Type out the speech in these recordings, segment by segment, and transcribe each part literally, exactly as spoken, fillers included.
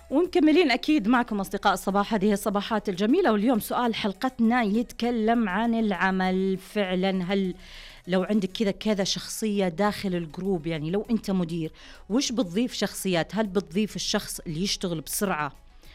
ومكملين أكيد معكم أصدقاء الصباح، هذه الصباحات الجميلة. واليوم سؤال حلقتنا يتكلم عن العمل. فعلا هل لو عندك كذا كذا شخصية داخل الجروب، يعني لو أنت مدير، وش بتضيف شخصيات؟ هل بتضيف الشخص اللي يشتغل بسرعة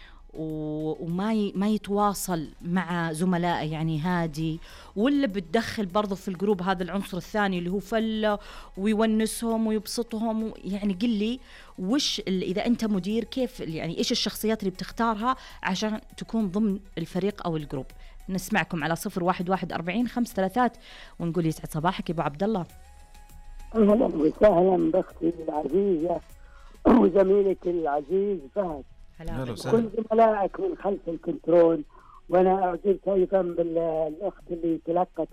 وما ي... ما يتواصل مع زملائه، يعني هادي، ولا بتدخل برضو في الجروب هذا العنصر الثاني اللي هو فله ويونسهم ويبسطهم؟ يعني قل لي وش ال... إذا أنت مدير كيف يعني إيش الشخصيات اللي بتختارها عشان تكون ضمن الفريق أو الجروب؟ نسمعكم على صفر واحد واحد أربعين خمس ثلاثات ونقول يسعد صباحك يا أبو عبد الله. أهلا وسهلا بأختي العزيزة وزميلك العزيز فهد، كل زملائك من خلف الكنترول. وأنا أعجبت أيضا بالأخت اللي تلقت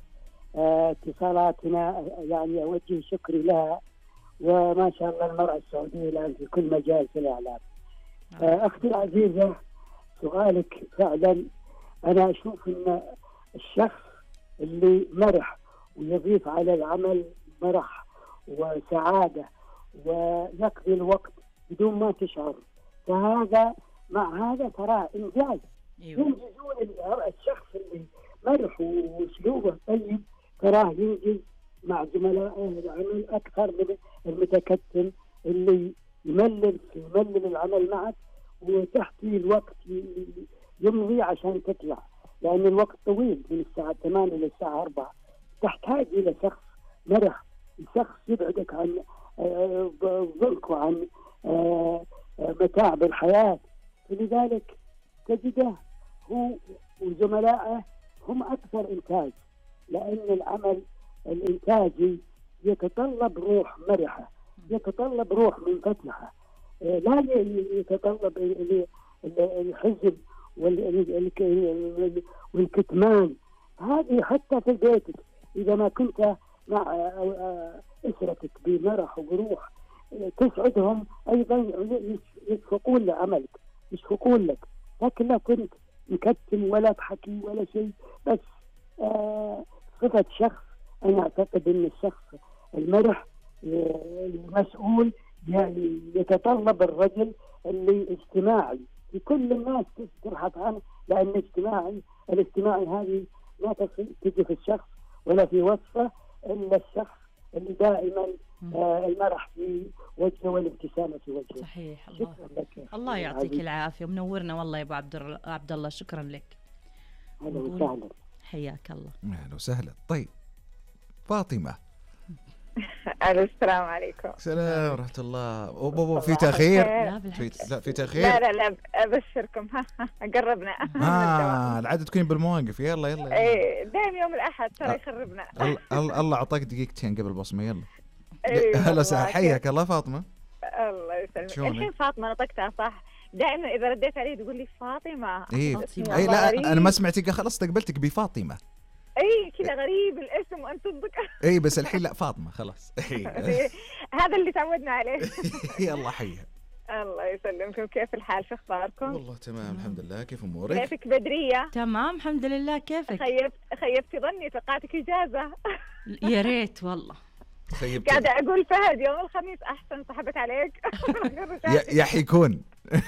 اتصالاتنا، يعني أوجه شكري لها، وما شاء الله المرأة السعودية الآن في كل مجال في الإعلام. أختي العزيزة، سؤالك فعلا أنا أشوف أن الشخص اللي مرح ويضيف على العمل مرح وسعادة ويقضي الوقت بدون ما تشعر، فهذا مع هذا ترى إنجاز. ينجزون الشخص اللي مرح وأسلوبه طيب، تراه ينجز مع زملائه العمل أكثر من المتكتل اللي يملل يملل العمل معك وتحتي الوقت يمضي عشان تطلع، لأن يعني الوقت طويل من الساعة ثمانية إلى الساعة أربعة. تحتاج إلى شخص مرح، شخص يبعدك عن ضنك وعن متاعب الحياة. فلذلك تجده هو وزملائه هم أكثر إنتاج، لأن العمل الإنتاجي يتطلب روح مرحة، يتطلب روح منفتحة، لا يتطلب الحزن والكتمان. هذه حتى في بيتك إذا ما كنت مع أسرتك بمرح وبروح تسعدهم أيضا يشفقون لعملك، يشفقون لك، لكن لا كنت مكتم ولا تحكي ولا شيء. بس آه صفة شخص، أنا أعتقد أن الشخص المرح المسؤول يعني يتطلب الرجل اللي اجتماعي، لكل الناس تبحث عنه، لأن الاجتماعي الاجتماعي هذه ما تجي في الشخص ولا في وصفه إلا الشخص اللي دائما آه المرح في وجهه والابتسامة في وجهه. صحيح. الله الله يعطيك العافية، منورنا والله يا أبو عبد عبد الله، شكرا لك. أهلا وسهلا، حياك الله. أهلا وسهلا. طيب فاطمة. السلام عليكم. السلام ورحمة الله. أوه في تأخير؟ في لا في تأخير. لا لا لا أبشركم قربنا. آه العادة تكون بالمواقف. يلا يلا. إيه دايم يوم الأحد ترى يخربنا. الله الله أعطاك دقيقتين قبل بصمة. يلا. هلا وسهلا، حياك الله فاطمة. الله يسلمك. الحين فاطمة نطقتها صح. دائما إذا رديت عليه تقول لي فاطمة. إيه إيه لا أنا ما سمعتك، خلاص استقبلتك بفاطمة. اي كذا غريب الاسم وانت تصدق. اي بس الحين لا فاطمه خلاص. هذا اللي تعودنا عليه. يلا حيا. الله يسلمكم، كيف الحال؟ شو اخباركم؟ والله تمام الحمد لله، كيف امورك؟ كيفك بدريه؟ تمام الحمد لله. كيفك؟ خيبت خيبتي ظني، توقعتك اجازه. يا ريت والله. قاعده اقول فهد يوم الخميس احسن، صحبت عليك. يا حيكون.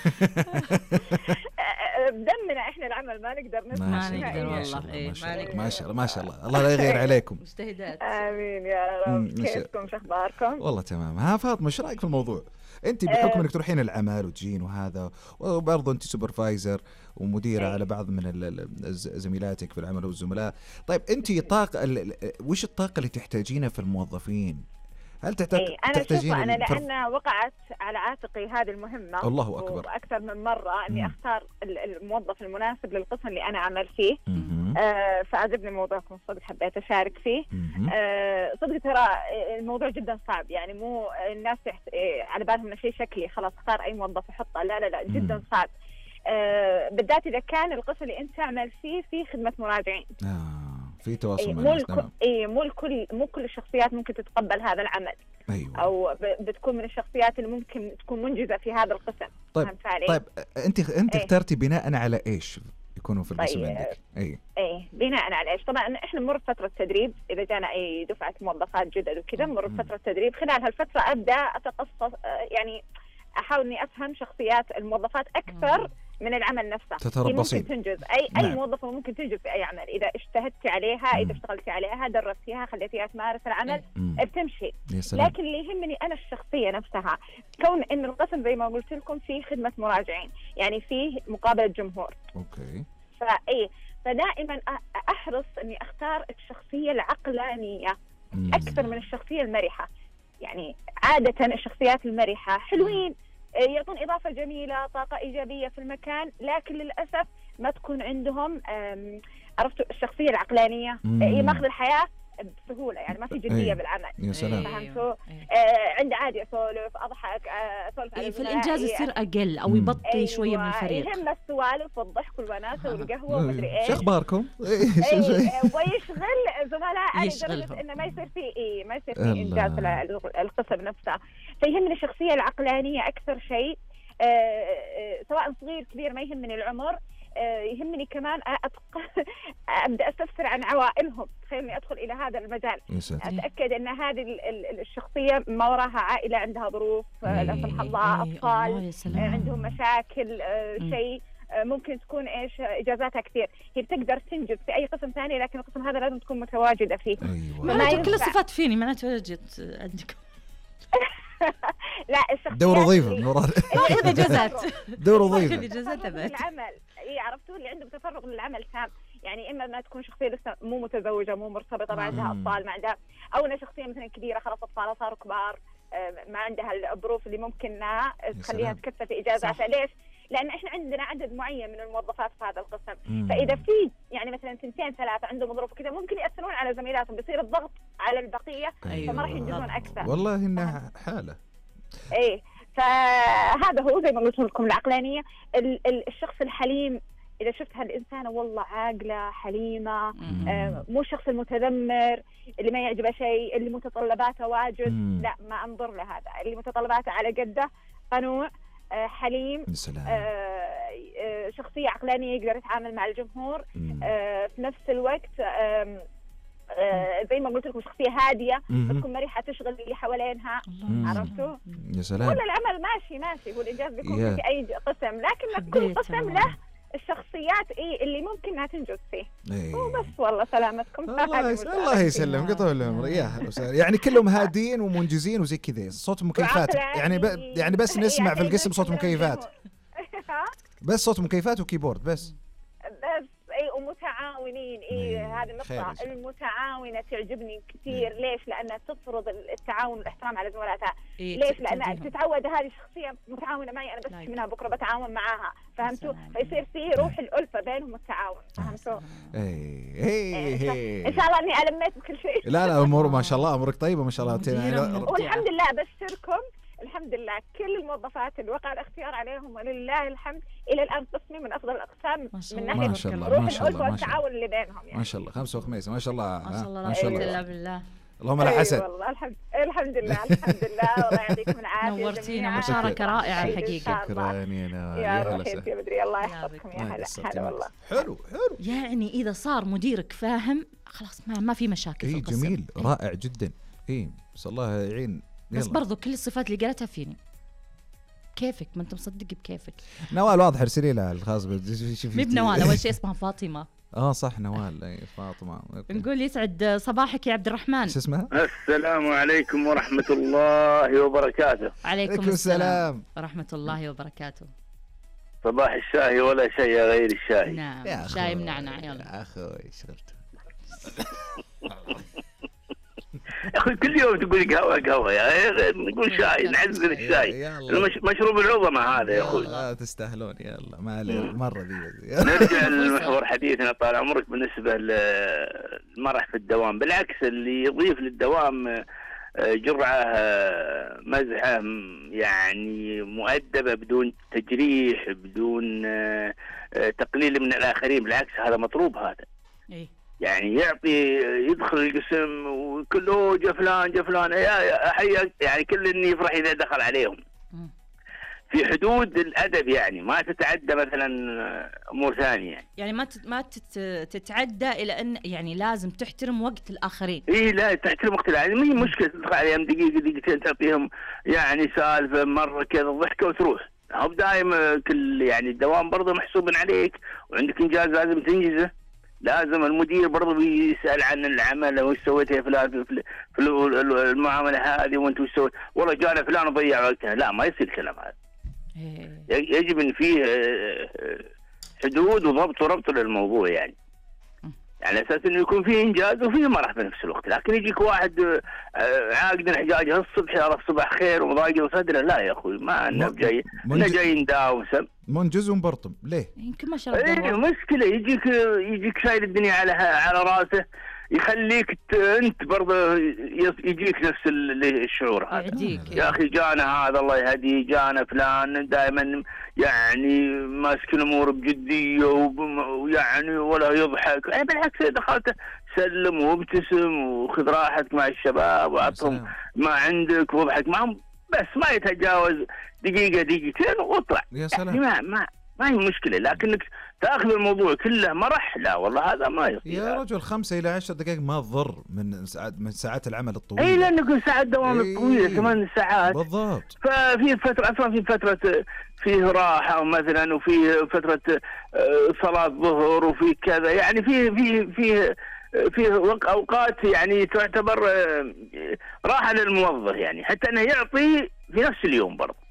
بدمنا احنا العمل ما نقدر نسمع. ما نقدر والله. إيه ما شاء الله ما شاء الله، الله لا يغير عليكم. مجتهدات. امين يا رب. كيفكم؟ شو اخباركم؟ والله تمام. ها فاطمه ايش رايك في الموضوع؟ انت بحكم انك تروحين العمل وتجين وهذا، وبرضه انت سوبرفايزر ومديره على بعض من زميلاتك في العمل والزملاء. طيب انت طاقه وش الطاقه اللي تحتاجينها في الموظفين؟ هل تحتاج إيه أنا تحتاجين أنا لأن وقعت على عاتقي هذه المهمة الله أكبر أكثر من مرة إني أختار الموظف المناسب للقسم اللي أنا أعمل فيه. آه فعجبني موضوعكم صدق، حبيت أشارك فيه. آه صدق ترى الموضوع جدا صعب، يعني مو الناس على بالهم إنه شيء شكلي خلاص اختار أي موظف يحطه، لا لا لا جدا صعب. آه بالذات إذا كان القسم اللي أنت تعمل فيه فيه خدمة مراجعين. آه. في تواصل إيه مع الناس. مو اي مو الكل مو كل الشخصيات ممكن تتقبل هذا العمل. أيوة. او بتكون من الشخصيات اللي ممكن تكون منجزه في هذا القسم. طيب طيب انت انت إيه؟ اخترتي بناء على ايش يكونوا في القسم طيب. عندك؟ اي اي بناء على ايش؟ طبعا احنا نمر بفتره تدريب، اذا جانا اي دفعه موظفات جدد وكذا نمر بفتره تدريب، خلال هالفتره ابدا اتقصص يعني احاول اني افهم شخصيات الموظفات اكثر من العمل نفسه. تتربصين. ممكن تنجز اي نعم. اي موظفه ممكن تنجز في اي عمل اذا اجتهدتي عليها، اذا اشتغلتي عليها، درستيها، خليتيها تمارس العمل، مم. بتمشي. يا سلام. لكن اللي يهمني انا الشخصيه نفسها، كون ان القسم زي ما قلت لكم فيه خدمه مراجعين، يعني فيه مقابله جمهور. اوكي. فاي فدائما احرص اني اختار الشخصيه العقلانيه اكثر من الشخصيه المرحه. يعني عاده الشخصيات المرحه حلوين، يعطون اضافه جميله، طاقه ايجابيه في المكان، لكن للاسف ما تكون عندهم عرفتوا الشخصيه العقلانيه، ماخذ الحياه بسهوله، يعني ما في جديه أيه. بالعمل. يا سلام. فهمتوا؟ آه عندي عادي اسولف اضحك اسولف أيه، في الانجاز يصير اقل او يبطي أيوة. شويه من الفريق. يهم السوالف والضحك والوناسه والقهوه ومدري ايش. شو اخباركم؟ ويشغل زملاء لدرجه انه ما يصير في إيه ما يصير في انجاز القسم نفسه. فيهمني الشخصيه العقلانيه اكثر شيء، آه آه سواء صغير كبير ما يهمني العمر. آه يهمني كمان أتق... ابدا استفسر عن عوائلهم، تخيلني ادخل الى هذا المجال، اتاكد ان هذه الشخصيه ما وراها عائله عندها ظروف، لا سمح الله اطفال عندهم مشاكل، آه شيء ممكن تكون ايش اجازاتها كثير، هي بتقدر تنجز في اي قسم ثاني، لكن القسم هذا لازم تكون متواجده فيه. أيوة. معناته كل الصفات فيني، معناته جت عندكم. لا الشخصيات دور وظيفه مراد. اخذ اجازات. دور وظيفه. اجازات تبعت العمل. اي عرفتوا اللي عندهم تفرغ للعمل تام، يعني اما ما تكون شخصيه لسه مو متزوجه مو مرتبطه، ما عندها اطفال، ما عندها، او انها شخصيه مثلا كبيره خلاص اطفالها صاروا كبار، ما عندها الظروف اللي ممكن تخليها تكفى في اجازاتها. ليش؟ لان احنا عندنا عدد معين من الموظفات في هذا القسم، مم. فاذا في يعني مثلا اثنتين ثلاثه عندهم ظروف كذا ممكن ياثرون على زميلاتهم، بيصير الضغط على البقيه. أيوة. فما راح ينجزون اكثر. والله انها حاله. ايه فهذا هو زي ما قلت لكم العقلانيه. الشخص الحليم، اذا شفت هالانسانه والله عاقله حليمه، آه مو الشخص المتذمر اللي ما يعجبه شيء، اللي متطلباته واجد، مم. لا ما انظر لهذا، اللي متطلباته على قده، قنوع، آه حليم، آه آه شخصيه عقلانيه يقدر يتعامل مع الجمهور، آه في نفس الوقت آه آه زي ما قلت لكم شخصيه هاديه، تكون مريحه تشغل اللي حوالينها. عرفتوا؟ يا سلام. كل العمل ماشي ماشي، هو الانجاز بيكون في اي قسم، لكن كل قسم له الشخصيات ايه اللي ممكن انها تنجز فيه. إيه. وبس والله سلامتكم. الله يس... الله يسلم قطول العمر. يا هلا وسهلا. يعني كلهم هادين ومنجزين وزي كذا، صوت مكيفات يعني ب... يعني بس نسمع يعني في القسم صوت مكيفات. بس صوت مكيفات وكيبورد بس. بس اي ومتعاونين. اي هذه النقطة المتعاونة تعجبني كثير. إيه. ليش؟ لأنها تفرض التعاون والاحترام على زملائها. إيه. ليش؟ لأنها تتعود هذه الشخصية متعاونة معي أنا، بس لا منها بكرة بتعاون معاها. فهمتوا؟ فيصير في روح الألفة بينهم والتعاون. فهمتوا؟ اي اي اي ان شاء الله اني ألميت بكل شيء. لا لا امور ما شاء الله، امورك طيبة ما شاء الله. والحمد لله بشركم الحمد لله كل الموظفات اللي وقع الاختيار عليهم ولله الحمد الى الان قسمي من افضل الاقسام من ناحيه ما شاء الله روح ما شاء الله والتعاون اللي بينهم. يعني ما شاء الله خمسة وخميس ما شاء الله ما شاء الله ما شاء الله بالله. اللهم لا حسد. والله الحمد الحمد لله الحمد لله. والله يعطيكم العافيه. نورتينا مشاركه رائعه الحقيقه. شكرا يا نوال. يا هلا يا بدري الله يحفظكم يا هلا هلا والله. حلو حلو. يعني اذا صار مديرك فاهم خلاص ما ما في مشاكل في القسم. جميل رائع جدا. اي بس الله يعين. بس برضو كل الصفات اللي قالتها فيني. كيفك ما انت مصدق بكيفك. نوال واضح ارسلي لها الخاص. مي بنوال اول شيء اسمها فاطمه. اه صح نوال اي فاطمه. نقول يسعد صباحك يا عبد الرحمن. ايش اسمها؟ السلام عليكم ورحمه الله وبركاته. عليكم السلام ورحمه الله وبركاته. صباح الشاي ولا شيء غير الشاي. نعم شاي منعنع. يلا يا اخوي شغلت. يا اخي كل يوم تقول قهوه قهوه يا نقول شاي نعزل الشاي. المش... مشروب العظمى هذا يا اخوي. لا تستاهلون يلا ما عليه المره دي. نرجع لمحور حديثنا طال عمرك بالنسبه للمرح في الدوام. بالعكس اللي يضيف للدوام جرعه مزحه يعني مؤدبه بدون تجريح بدون تقليل من الاخرين، بالعكس هذا مطلوب. هذا يعني يعطي يدخل القسم وكله جا فلان جا فلان يا حياك يعني كل اللي يفرح اذا دخل عليهم. في حدود الادب، يعني ما تتعدى مثلا امور ثانيه يعني, يعني ما ما تتعدى الى ان يعني لازم تحترم وقت الاخرين. اي لا تحترم وقت الاخرين، ما هي مشكله تدخل عليهم دقيقه دقيقتين تعطيهم يعني سالفه مره كذا ضحكه وتروح. هو دائما كل يعني الدوام برضه محسوب عليك، وعندك انجاز لازم تنجزه. لازم المدير برضه بيسال عن العمل، وش سويت يا فلان في, في المعامله هذه، وانت وش سويت؟ والله جانا فلان وضيع وقتها. لا ما يصير الكلام هذا. يجب ان فيه حدود وضبط وربط للموضوع يعني. على اساس انه يكون فيه انجاز وفيه مرح في نفس الوقت. لكن يجيك واحد عاقد حجاجه الصبح يعرف صباح خير وضايق صدره، لا يا اخوي ما انا جاي انا جاي نداوم سم منجز ومبرطم ليه؟ يمكن ما شاء الله. ايه مشكله يجيك يجيك شايل الدنيا على على راسه، يخليك انت برضه يجيك نفس الشعور هذا. يا اخي جانا هذا الله يهديه، جانا فلان دائما يعني ماسك الامور بجديه ويعني ولا يضحك. يعني بالعكس دخلت سلم وابتسم وخذ راحتك مع الشباب وعطهم ما عندك واضحك معهم، بس ما يتجاوز دقيقه دقيقتين واطلع. يا سلام. ما ما ما هي مشكله، لكنك تاخذ الموضوع كله مرح، لا والله هذا ما يصير. يا رجل خمسة إلى عشر دقائق ما تضر من ساعات من ساعات العمل الطويله. اي لانه ساعات دوام إيه الطويله ثمان ساعات بالضبط. ففي فتره اصلا في فتره فيه راحه مثلا، وفي فتره صلاه ظهر وفي كذا، يعني في في في في اوقات يعني تعتبر راحه للموظف، يعني حتى انه يعطي في نفس اليوم برضه.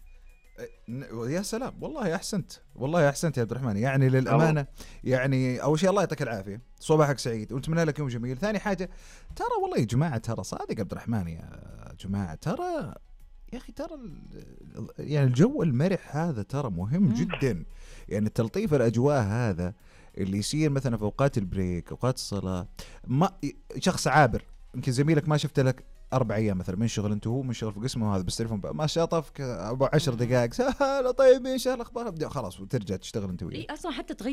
يا سلام والله احسنت، والله احسنت يا عبد الرحمن. يعني للامانه يعني اول شيء الله يعطيك العافيه، صباحك سعيد ونتمنى لك يوم جميل. ثاني حاجه ترى والله يا جماعه، ترى صادق عبد الرحمن يا جماعه، ترى يا اخي ترى يعني الجو المرح هذا ترى مهم جدا. يعني تلطيف الاجواء هذا اللي يصير مثلا في اوقات البريك، اوقات الصلاه، ما شخص عابر يمكن زميلك ما شفت لك أربع أيام مثلا من شغل، أنت هو من شغل في قسمه هذا، بس تليفون ما شاطفك أبو عشر دقائق، طيب إيش الأخبار، خلاص وترجع تشتغل أنت وياه. أصلا حتى تغير